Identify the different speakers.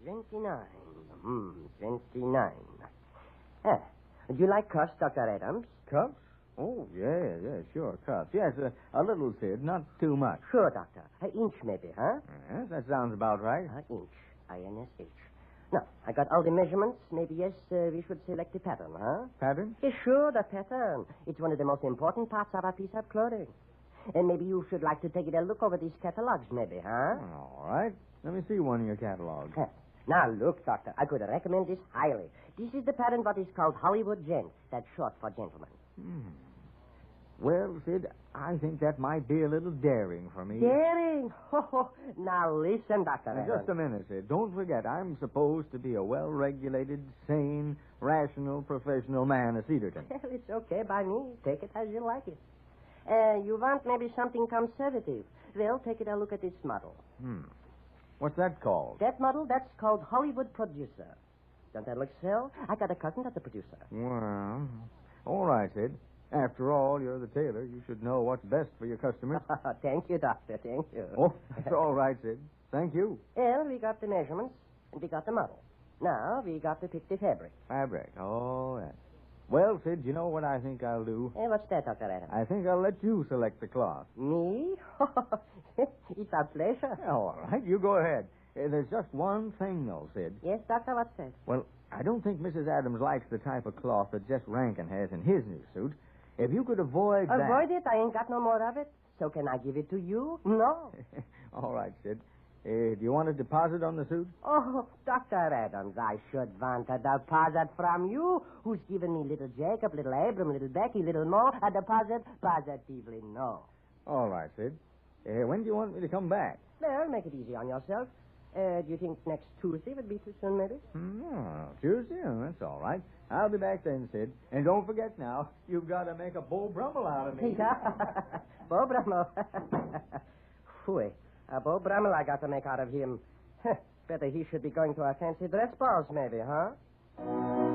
Speaker 1: 29. 29. Would you like cuffs, Dr. Adams?
Speaker 2: Cuffs? Oh, yeah, sure, cuffs. Yes, a little, Sid, not too much.
Speaker 1: Sure, Doctor. An inch, maybe, huh?
Speaker 2: Yes, that sounds about right.
Speaker 1: An inch. INSH. Now, I got all the measurements. Maybe, yes, we should select the pattern, huh?
Speaker 2: Pattern?
Speaker 1: Yeah, sure, the pattern. It's one of the most important parts of a piece of clothing. And maybe you should like to take it a look over these catalogs, maybe, huh?
Speaker 2: All right. Let me see one of your catalogs.
Speaker 1: Now, look, Doctor, I could recommend this highly. This is the pattern what is called Hollywood Gent. That's short for gentleman.
Speaker 2: Well, Sid, I think that might be a little daring for me.
Speaker 1: Daring? Now, listen, Dr.
Speaker 2: Now, just a minute, Sid. Don't forget, I'm supposed to be a well-regulated, sane, rational, professional man of Cedarton.
Speaker 1: Well, it's okay by me. Take it as you like it. You want maybe something conservative. Well, take it a look at this model.
Speaker 2: What's that called?
Speaker 1: That model, that's called Hollywood Producer. Don't that look so? I got a cousin that's a producer.
Speaker 2: Well, all right, Sid. After all, you're the tailor. You should know what's best for your customers.
Speaker 1: Thank you, Doctor. Thank you.
Speaker 2: Oh, that's all right, Sid. Thank you.
Speaker 1: Well, we got the measurements, and we got the model. Now, we got to pick the fabric.
Speaker 2: Fabric. Oh, yes. Well, Sid, you know what I think I'll do?
Speaker 1: What's that, Dr. Adams?
Speaker 2: I think I'll let you select the cloth.
Speaker 1: Me? It's a pleasure.
Speaker 2: All right, you go ahead. There's just one thing, though, Sid.
Speaker 1: Yes, Doctor, what's that?
Speaker 2: Well, I don't think Mrs. Adams likes the type of cloth that Jess Rankin has in his new suit. If you could avoid that...
Speaker 1: Avoid it? I ain't got no more of it. So can I give it to you? No.
Speaker 2: All right, Sid. Do you want a deposit on the suit?
Speaker 1: Oh, Dr. Adams, I should want a deposit from you, who's given me little Jacob, little Abram, little Becky, little Mo. A deposit? Positively no.
Speaker 2: All right, Sid. When do you want me to come back?
Speaker 1: Well, make it easy on yourself. Do you think next Tuesday would be too soon, maybe?
Speaker 2: No, Tuesday? Oh, that's all right. I'll be back then, Sid. And don't forget now, you've got to make a Beau Brummel out of me.
Speaker 1: Yeah. Beau Brummel. Phooey. A Beau Brummel I got to make out of him. Better he should be going to our fancy dress balls, maybe, huh?